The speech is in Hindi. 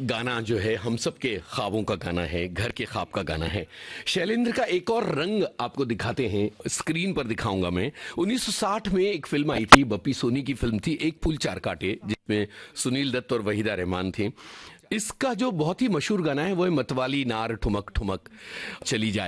गाना जो है हम सब के ख्वाबों का गाना है, घर के ख्वाब का गाना है। शैलेंद्र का एक और रंग आपको दिखाते हैं, स्क्रीन पर दिखाऊंगा मैं। 1960 में एक फिल्म आई थी, बप्पी सोनी की फिल्म थी, एक फूल चार कांटे, जिसमें सुनील दत्त और वहीदा रहमान थी। इसका जो बहुत ही मशहूर गाना है वो है मतवाली नार ठुमक ठुमक चली जाए।